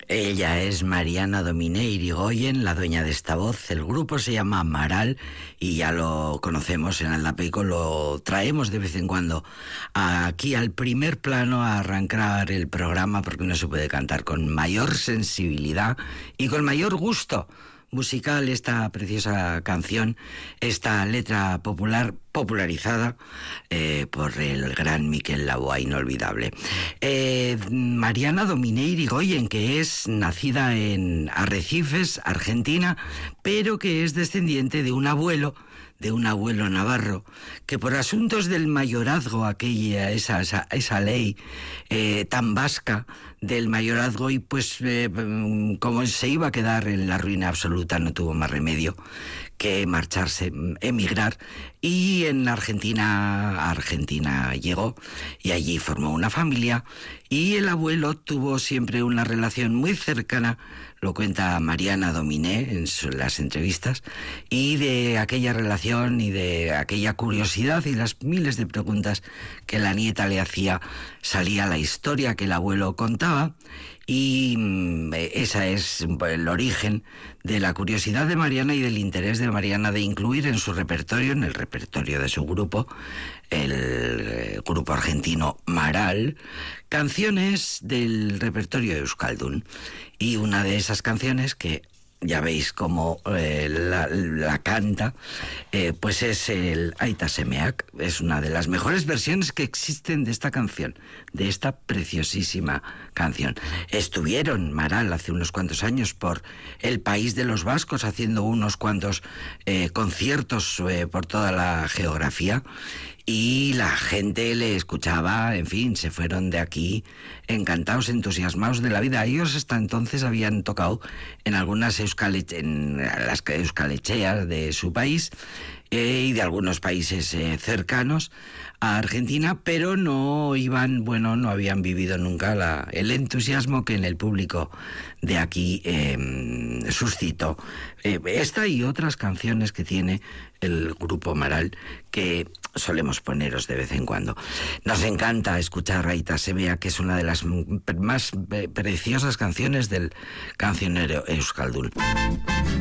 Ella es Mariana Dominé Irigoyen, la dueña de esta voz. El grupo se llama Maral y ya lo conocemos en Aldapeco, lo traemos de vez en cuando aquí al primer plano a arrancar el programa porque no se puede cantar con mayor sensibilidad y con mayor gusto musical esta preciosa canción, esta letra popularizada por el gran Miquel Laboa, inolvidable. Mariana Dominé Irigoyen, que es nacida en Arrecifes, Argentina, pero que es descendiente de un abuelo navarro, que por asuntos del mayorazgo, esa ley tan vasca del mayorazgo, y pues como se iba a quedar en la ruina absoluta, no tuvo más remedio que marcharse, emigrar, y en Argentina llegó y allí formó una familia, y el abuelo tuvo siempre una relación muy cercana, lo cuenta Mariana Dominé en las entrevistas, y de aquella relación y de aquella curiosidad y las miles de preguntas que la nieta le hacía, salía la historia que el abuelo contaba, y esa es el origen de la curiosidad de Mariana y del interés de Mariana de incluir en su repertorio, en el repertorio de su grupo, el grupo argentino Maral, canciones del repertorio de Euskaldun. Y una de esas canciones que ya veis cómo la canta, pues es el Aita Semeak. Es una de las mejores versiones que existen de esta canción, de esta preciosísima canción. Estuvieron Maral hace unos cuantos años por el país de los vascos haciendo unos cuantos conciertos por toda la geografía, y la gente le escuchaba, en fin, se fueron de aquí entusiasmados de la vida. Ellos hasta entonces habían tocado en algunas las euskalecheas de su país y de algunos países cercanos a Argentina, pero no habían vivido nunca el entusiasmo que en el público de aquí suscitó esta y otras canciones que tiene el grupo Maral, que solemos poneros de vez en cuando. Nos encanta escuchar Aita Semeak, que es una de las más preciosas canciones del cancionero euskaldun.